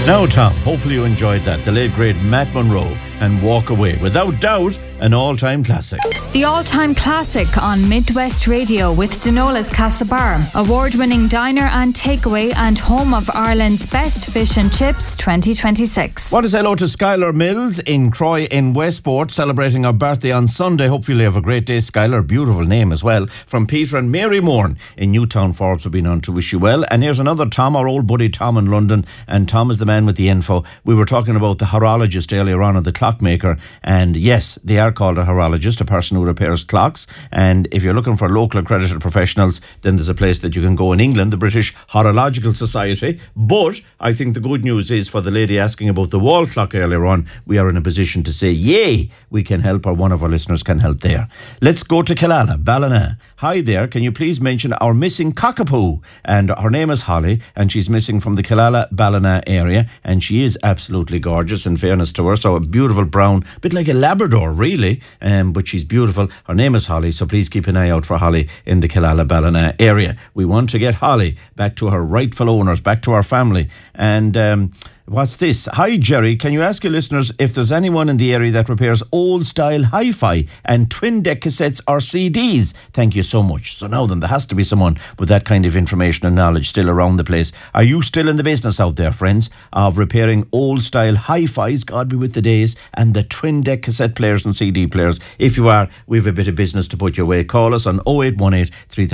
Now, Tom, hopefully you enjoyed that. The late, great Matt Monro and Walk Away. Without doubt, an all-time classic. The all-time classic on Midwest Radio with Denola's Castlebar, award-winning diner and takeaway and home of Ireland's best fish and chips 2026. Want to say hello to Skylar Mills in Croy in Westport, celebrating her birthday on Sunday. Hopefully you have a great day, Skylar. Beautiful name as well. From Peter and Mary Mourne in Newtown, Forbes have been on to wish you well. And here's another Tom, our old buddy Tom in London. And Tom is the man with the info. We were talking about the horologist earlier on, the clockmaker. And yes, they are called a horologist, a person who repairs clocks. And if you're looking for local accredited professionals, then there's a place that you can go in England, the British Horological Society. But I think the good news is, for the lady asking about the wall clock earlier on, we are in a position to say, yay, we can help, or one of our listeners can help there. Let's go to Killala, Ballina. Hi there, can you please mention our missing cockapoo? And her name is Holly, and she's missing from the Killala, Ballina area, and she is absolutely gorgeous, in fairness to her. So a beautiful brown, bit like a Labrador, really, but she's beautiful. Her name is Holly, so please keep an eye out for Holly in the Killala, Ballina area. We want to get Holly back to her rightful owners, back to our family. And what's this? Hi, Jerry. Can you ask your listeners if there's anyone in the area that repairs old-style hi-fi and twin-deck cassettes or CDs? Thank you so much. So now then, there has to be someone with that kind of information and knowledge still around the place. Are you still in the business out there, friends, of repairing old-style hi-fis, God be with the days, and the twin-deck cassette players and CD players? If you are, we have a bit of business to put your way. Call us on 0818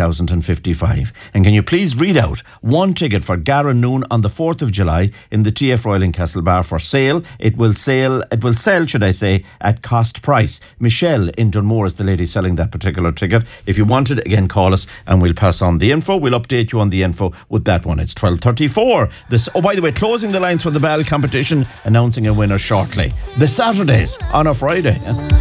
3055. And can you please read out one ticket for Garran Noon on the 4th of July in the TF Royal in Castlebar for sale. It will sell, should I say, at cost price. Michelle in Dunmore is the lady selling that particular ticket. If you want it, again, call us and we'll pass on the info. We'll update you on the info with that one. It's 12:34. By the way, closing the lines for the ball competition, announcing a winner shortly. The Saturdays on a Friday.